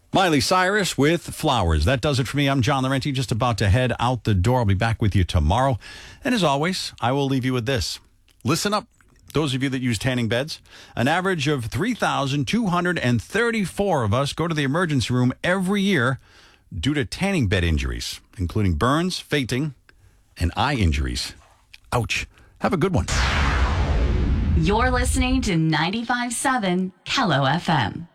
Miley Cyrus with Flowers. That does it for me. I'm John Laurenti, just about to head out the door. I'll be back with you tomorrow. And as always, I will leave you with this. Listen up, those of you that use tanning beds. An average of 3,234 of us go to the emergency room every year due to tanning bed injuries, including burns, fainting, and eye injuries. Ouch. Have a good one. You're listening to 95.7 Kello FM.